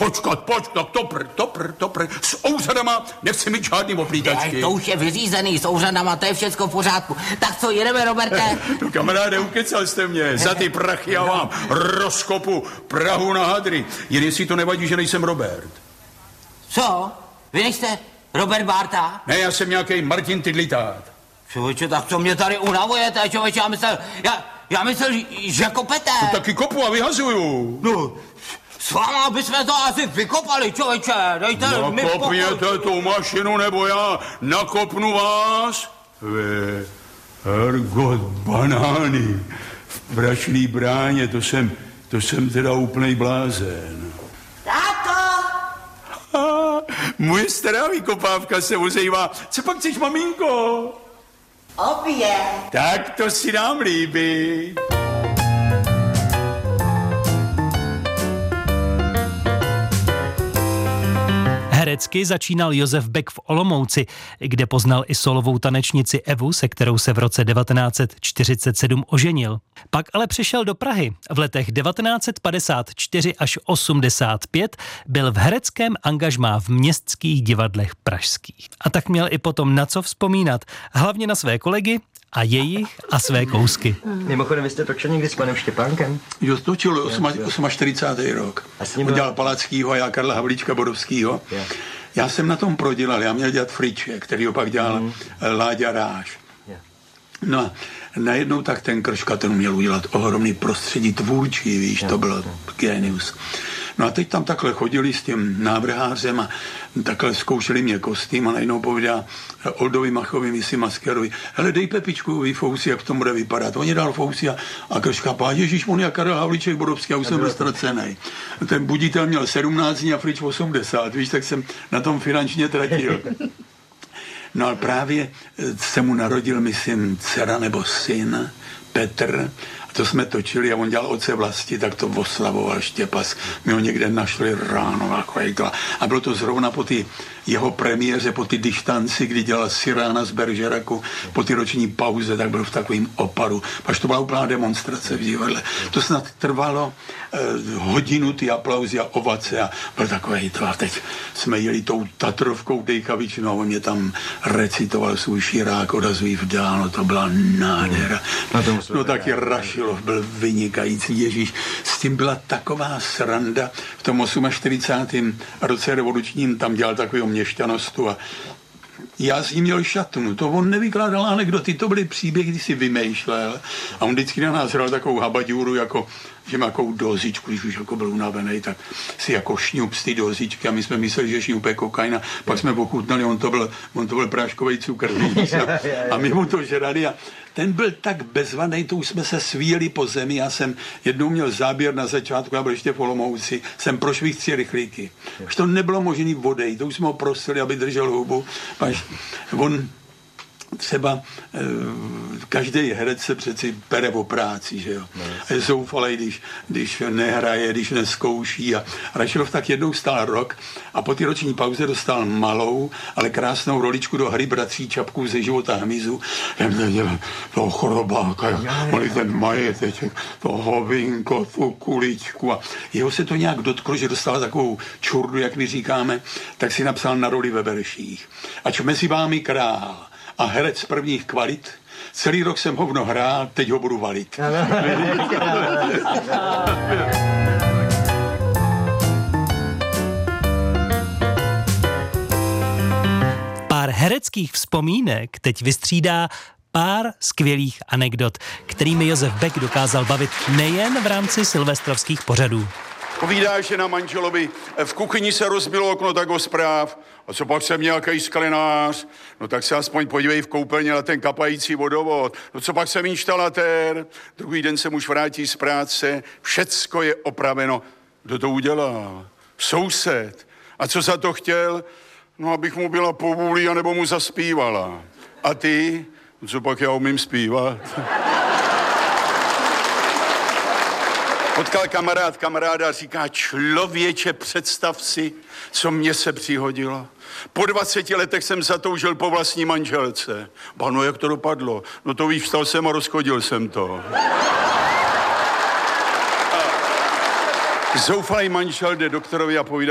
počkat, topr. S ouřadama nechci mít žádný oplítačky. To už je vyřízený, s ouřadama, to je všecko v pořádku. Tak co, jedeme, Roberte? No kamaráde, ukecal jste mě. Za ty prachy já vám rozkopu Prahu na hadry. Jen jestli to nevadí, že nejsem Robert. Co? Vy nejste Robert Bárta? Ne, já jsem nějaký Martin Tydlitát. Člověče, tak co mě tady unavujete, člověče, já myslel, že kopete. To taky kopu a vyhazuju. No, s váma bychom to asi vykopali, člověče, dejte mi pokoj. Nakopněte tu mašinu, nebo já nakopnu vás. Vy, hergot, banány, v brašný bráně, to jsem teda úplnej blázen. Táto! Moje stará vykopávka se ozývá. Co pak chceš, maminko? Obě. Tak to si nám líbí. Herecky začínal Josef Beck v Olomouci, kde poznal i solovou tanečnici Evu, se kterou se v roce 1947 oženil. Pak ale přišel do Prahy. V letech 1954 až 85 byl v hereckém angažmá v městských divadlech pražských. A tak měl i potom na co vzpomínat, hlavně na své kolegy a jejich a své kousky. Mimochodem, vy jste točil někdy s panem Štěpánkem? Jo, točil 48. rok. On dělal Palackýho a já Karla Havlíčka Bodovskýho. Já jsem na tom prodělal, já měl dělat Friče, který ho pak dělal Láďa Ráš. No a najednou tak ten Krška, ten měl udělat ohromný prostředí tvůrčí, víš, to bylo genius. No a teď tam takhle chodili s tím návrhářem a takhle zkoušeli mě kostým a najednou povídá Oldovi Machovi, misi maskerovi, hele, dej Pepičku fousy, jak to bude vypadat. On je dal fousy a Krška pá, ježiš, on je Karel Havlíček Bodovský, a už jsem byl ztracený. Ten buditel měl 17 dní a Frič 80, víš, tak jsem na tom finančně tratil. No ale právě se mu narodil, myslím, dcera nebo syn, Petr, a to jsme točili a on dělal Otce vlasti, tak to oslavoval Štěpas. My ho někde našli ráno a bylo to zrovna po ty jeho premiéře, po ty dištanci, kdy dělal Sirána z Bergeraku, po ty roční pauze, tak byl v takovým oparu. Až to byla úplná demonstrace v divadle. To snad trvalo hodinu, ty aplauzy a ovace a byl takový to. A teď jsme jeli tou Tatrovkou dejchavičnou a on mě tam recitoval svůj Širák odazví vdál, no to byla nádhera. No taky Rašilov byl vynikající, Ježíš. S tím byla taková sranda. V tom 48. roce revolučním tam dělal takového měšťanostu a já s ním měl šatnu, to on nevykládal anekdoty, to byly příběhy, kdy si vymýšlel a on vždycky na nás hrál takovou habaďůru, jako, že má takovou dozičku, když už jako byl unavený, tak si jako šňup z ty dozičky a my jsme mysleli, že šňupe kokaina, pak jsme pochutnali, on to byl práškovej cukr, a my mu to žrali a ten byl tak bezvadný, to už jsme se svíjeli po zemi, já jsem jednou měl záběr na začátku, já byl ještě v Olomouci, jsem prošvih 3 rychlíky. Už to nebylo možný vodej, to už jsme ho prosili, aby držel hubu, až on třeba každý herec se přeci pere o práci, že jo. A je zoufalej, když nehraje, když neskouší. A Rašilov tak jednou stál rok a po té roční pauze dostal malou, ale krásnou roličku do hry Bratří Čapků ze života hmyzu. Toho chorobáka, mali ten majeteček, to hovinko, tu kuličku. A jeho se to nějak dotklo, že dostal takovou čurdu, jak my říkáme, tak si napsal na roli ve verších. Ač mezi vámi král a herec prvních kvalit, celý rok jsem hovno hrál, teď ho budu valit. Pár hereckých vzpomínek teď vystřídá pár skvělých anekdot, kterými Josef Beck dokázal bavit nejen v rámci silvestrovských pořadů. Povídá, že na manželovi v kuchyni se rozbilo okno, tak ho zpráv. A co pak jsem nějaký sklenář? No tak se aspoň podívej v koupelně na ten kapající vodovod. No co pak jsem inštalatér? Druhý den se muž vrátí z práce, všecko je opraveno. Kdo to udělal? Soused. A co za to chtěl? No, abych mu byla po vůli, anebo mu zaspívala. A ty? No, co pak já umím zpívat? Potkal kamaráda a říká, člověče, představ si, co mně se přihodilo. Po 20 letech jsem zatoužil po vlastní manželce. No, jak to dopadlo? No to víš, vstal jsem a rozchodil jsem to. Zoufalý manžel jde doktorovi a povídá,